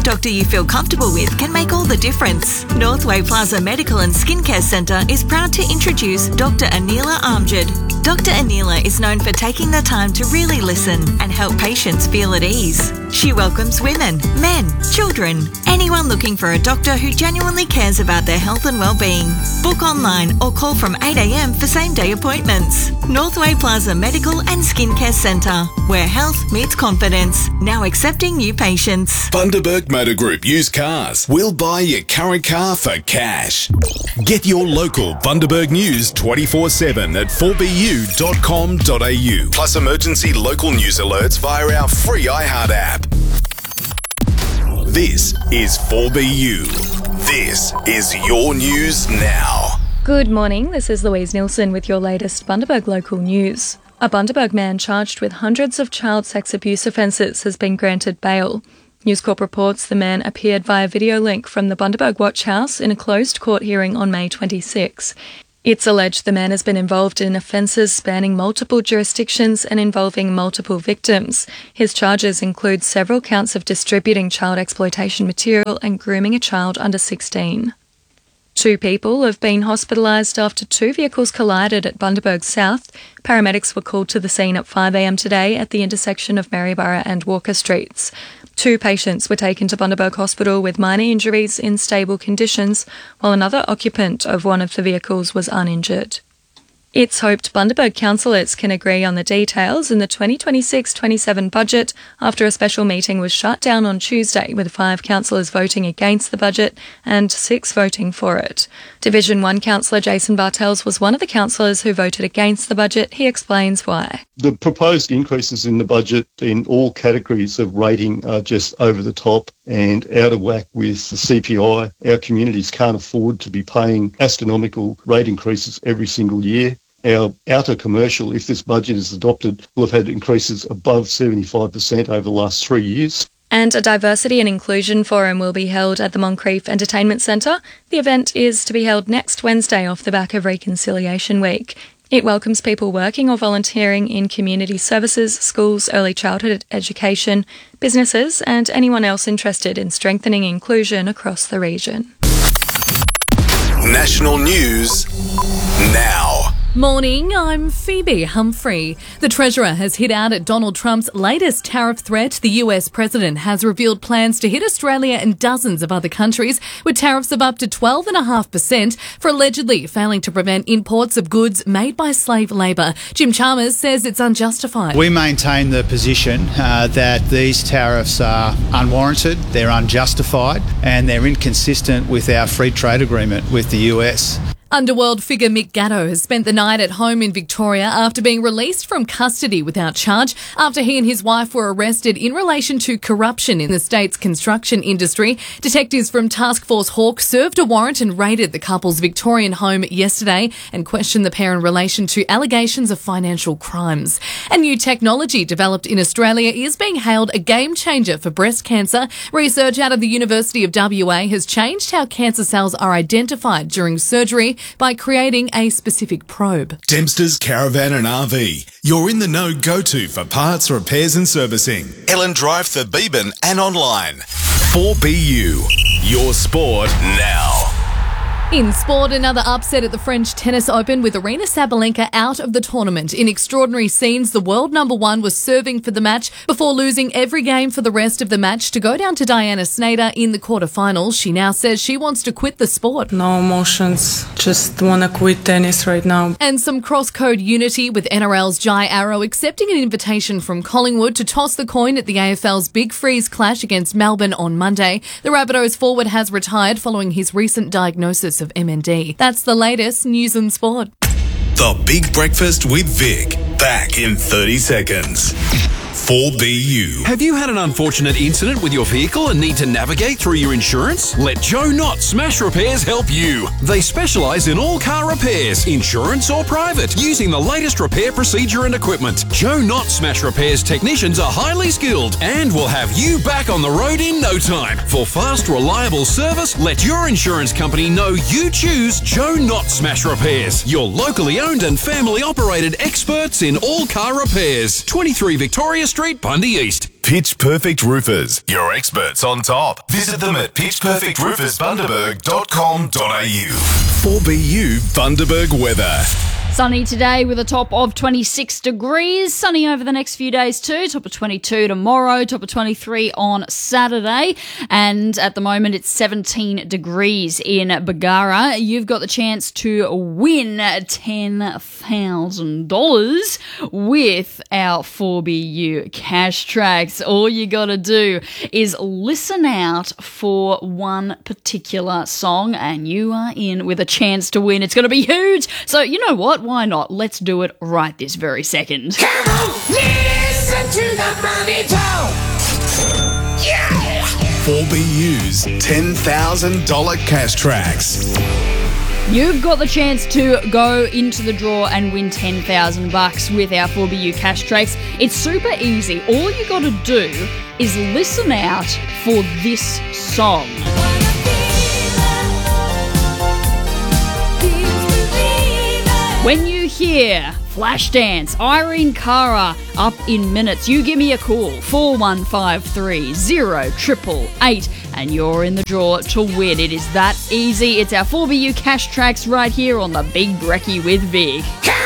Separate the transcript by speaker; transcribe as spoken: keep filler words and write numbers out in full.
Speaker 1: doctor you feel comfortable with can make all the difference. Northway Plaza Medical and Skincare Centre is proud to introduce Doctor Anila Amjad. Doctor Anila is known for taking the time to really listen and help patients feel at ease. She welcomes women, men, children, anyone looking for a doctor who genuinely cares about their health and well-being. Book online or call from eight a m for same-day appointments. Northway Plaza Medical and Skincare Centre, where health meets confidence. Now accepting new patients.
Speaker 2: Bundaberg Motor Group Used Cars. We'll buy your current car for cash. Get your local Bundaberg news twenty-four seven at four b u dot com dot a u. Plus emergency local news alerts via our free iHeart app. This is four B U. This is your news now.
Speaker 3: Good morning, this is Louise Nielsen with your latest Bundaberg local news. A Bundaberg man charged with hundreds of child sex abuse offences has been granted bail. News Corp reports the man appeared via video link from the Bundaberg Watch House in a closed court hearing on May twenty-sixth. It's alleged the man has been involved in offences spanning multiple jurisdictions and involving multiple victims. His charges include several counts of distributing child exploitation material and grooming a child under sixteen. Two people have been hospitalised after two vehicles collided at Bundaberg South. Paramedics were called to the scene at five a m today at the intersection of Maryborough and Walker Streets. Two patients were taken to Bundaberg Hospital with minor injuries in stable conditions, while another occupant of one of the vehicles was uninjured. It's hoped Bundaberg councillors can agree on the details in the twenty twenty-six twenty-seven budget after a special meeting was shut down on Tuesday, with five councillors voting against the budget and six voting for it. Division one councillor Jason Bartels was one of the councillors who voted against the budget. He explains why.
Speaker 4: The proposed increases in the budget in all categories of rating are just over the top and out of whack with the C P I. Our communities can't afford to be paying astronomical rate increases every single year. Our outer commercial, if this budget is adopted, will have had increases above seventy-five percent over the last three years.
Speaker 3: And a diversity and inclusion forum will be held at the Moncrief Entertainment Centre. The event is to be held next Wednesday off the back of Reconciliation Week. It welcomes people working or volunteering in community services, schools, early childhood education, businesses, and anyone else interested in strengthening inclusion across the region.
Speaker 2: National news now.
Speaker 5: Morning, I'm Phoebe Humphrey. The Treasurer has hit out at Donald Trump's latest tariff threat. The U S President has revealed plans to hit Australia and dozens of other countries with tariffs of up to twelve point five percent for allegedly failing to prevent imports of goods made by slave labour. Jim Chalmers says it's unjustified.
Speaker 6: We maintain the position uh, that these tariffs are unwarranted, they're unjustified, and they're inconsistent with our free trade agreement with the U S.
Speaker 5: Underworld figure Mick Gatto has spent the night at home in Victoria after being released from custody without charge after he and his wife were arrested in relation to corruption in the state's construction industry. Detectives from Task Force Hawk served a warrant and raided the couple's Victorian home yesterday and questioned the pair in relation to allegations of financial crimes. A new technology developed in Australia is being hailed a game changer for breast cancer. Research out of the University of W A has changed how cancer cells are identified during surgery by creating a specific probe.
Speaker 2: Dempster's Caravan and R V. You're in the know go-to for parts, repairs and servicing. Ellen Drive, Thebeban and online. four B U. Your sport now.
Speaker 5: In sport, another upset at the French Tennis Open with Aryna Sabalenka out of the tournament. In extraordinary scenes, the world number one was serving for the match before losing every game for the rest of the match to go down to Diana Snyder in the quarterfinals. She now says she wants to quit the sport.
Speaker 7: No emotions, just want to quit tennis right now.
Speaker 5: And some cross-code unity with N R L's Jai Arrow accepting an invitation from Collingwood to toss the coin at the A F L's Big Freeze clash against Melbourne on Monday. The Rabbitohs forward has retired following his recent diagnosis of M N D. That's the latest news and sport.
Speaker 2: The Big Breakfast with Vic. Back in thirty seconds. four B U.
Speaker 8: Have you had an unfortunate incident with your vehicle and need to navigate through your insurance? Let Joe Knott Smash Repairs help you. They specialise in all car repairs, insurance or private, using the latest repair procedure and equipment. Joe Knott Smash Repairs technicians are highly skilled and will have you back on the road in no time. For fast, reliable service, let your insurance company know you choose Joe Knott Smash Repairs. Your locally owned and family operated experts in all car repairs. twenty-three Victoria Street, Bundy East.
Speaker 2: Pitch Perfect Roofers, your experts on top. Visit them at pitch perfect roofers bundaberg dot com dot a u. four B U Bundaberg weather.
Speaker 9: Sunny today with a top of twenty-six degrees. Sunny over the next few days too. Top of twenty-two tomorrow. Top of twenty-three on Saturday. And at the moment it's seventeen degrees in Bargara. You've got the chance to win ten thousand dollars with our four B U cash tracks. All you got to do is listen out for one particular song and you are in with a chance to win. It's going to be huge. So you know what? Why not? Let's do it right this very second.
Speaker 10: Come on, listen to the money talk. Yeah!
Speaker 2: four B U's ten thousand dollars cash tracks.
Speaker 9: You've got the chance to go into the draw and win ten thousand bucks with our four B U cash tracks. It's super easy. All you got to do is listen out for this song. When you hear Flashdance, Irene Cara, Up in Minutes, you give me a call, four one five three, zero eight eight eight, and you're in the draw to win. It is that easy. It's our four B U cash tracks right here on the Big Brekkie with Vic.